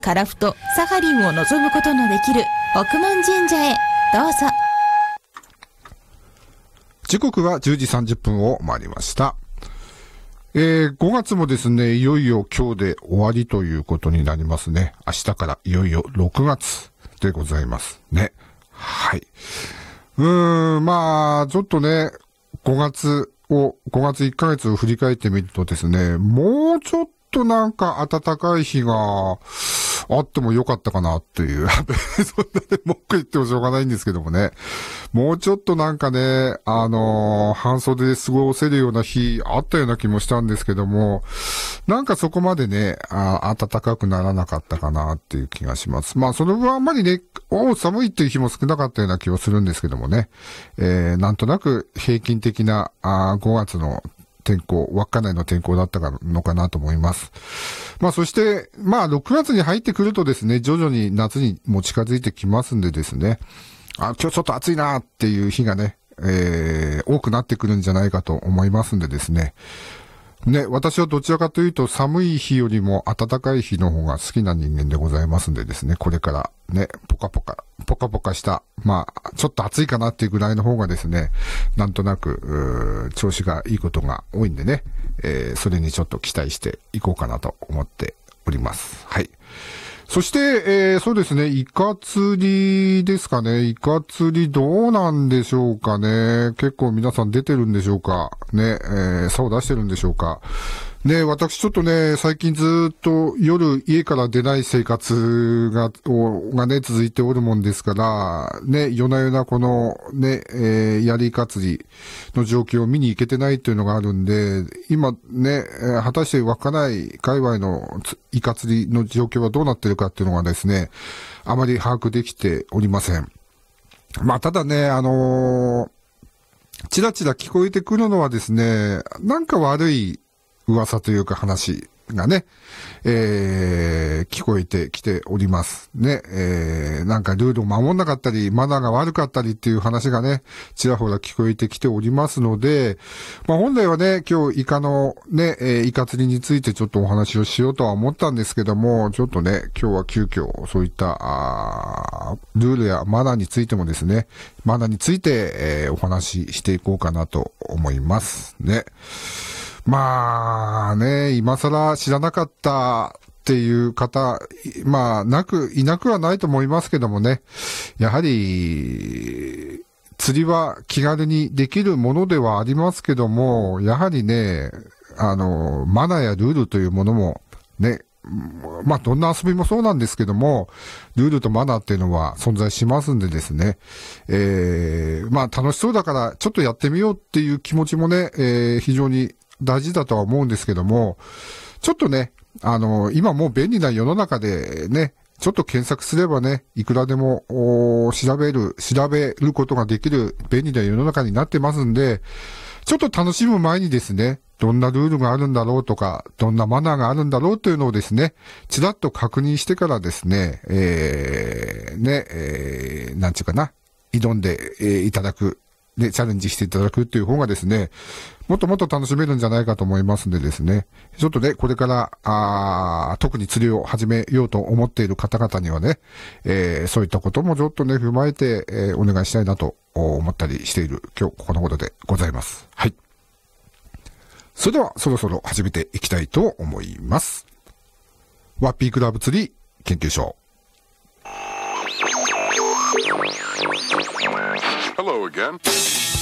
樺太サハリンを望むことのできる億万神社へどうぞ。 時刻は10時30分を回りました。5月もですね、いよいよ今日で終わりということになりますね。明日からいよいよ6月でございますね。はい。まあ、ちょっとね、5月1ヶ月を振り返ってみるとですね、もうちょっとなんか暖かい日があってもよかったかなっていう。そんなね、文句言ってもしょうがないんですけどもね。もうちょっとなんかね、半袖で過ごせるような日あったような気もしたんですけども、なんかそこまでね、暖かくならなかったかなっていう気がします。まあ、その分あんまりね、寒いっていう日も少なかったような気はするんですけどもね。なんとなく平均的な、5月の天候、稚内の天候だったのかなと思います。まあそして、まあ6月に入ってくるとですね、徐々に夏にも近づいてきますんでですね、今日ちょっと暑いなっていう日がね、多くなってくるんじゃないかと思いますんでですね。ね、私はどちらかというと寒い日よりも暖かい日の方が好きな人間でございますんでですね、これからね、ポカポカした、まあ、ちょっと暑いかなっていうぐらいの方がですね、なんとなく、調子がいいことが多いんでね、それにちょっと期待していこうかなと思っております。はい。そして、そうですね、イカ釣りですかね。イカ釣りどうなんでしょうかね。結構皆さん出てるんでしょうか。ね、竿出してるんでしょうか。ね、私ちょっとね、最近ずっと夜家から出ない生活がね、続いておるもんですから、ね、夜な夜なこのね、槍イカ釣りの状況を見に行けてないっていうのがあるんで、今ね、果たして稚内界隈のイカ釣りの状況はどうなってるかっていうのがですね、あまり把握できておりません。まあ、ただね、ちらちら聞こえてくるのはですね、なんか悪い噂というか話がね、聞こえてきておりますね。なんかルールを守んなかったり、マナーが悪かったりっていう話がね、ちらほら聞こえてきておりますので、まあ本来はね、今日イカのね、イカ釣りについてちょっとお話をしようとは思ったんですけども、ちょっとね、今日は急遽そういったルールやマナーについてもですね、マナーについて、お話ししていこうかなと思いますね。まあね、今更知らなかったっていう方、まあいなくはないと思いますけどもね、やはり、釣りは気軽にできるものではありますけども、やはりね、マナーやルールというものもね、まあどんな遊びもそうなんですけども、ルールとマナーっていうのは存在しますんでですね、まあ楽しそうだからちょっとやってみようっていう気持ちもね、非常に大事だとは思うんですけども、ちょっとね、今もう便利な世の中でね、ちょっと検索すればね、いくらでも調べることができる便利な世の中になってますんで、ちょっと楽しむ前にですね、どんなルールがあるんだろうとか、どんなマナーがあるんだろうというのをですね、ちらっと確認してからですね、なんちゅうかな、挑んで、いただく。で、チャレンジしていただくっていう方がですね、もっともっと楽しめるんじゃないかと思いますんでですね、ちょっとね、これから、特に釣りを始めようと思っている方々にはね、そういったこともちょっとね、踏まえて、お願いしたいなと思ったりしている今日このことでございます。はい。それでは、そろそろ始めていきたいと思います。ワッピークラブ釣り研究所。 Hello again.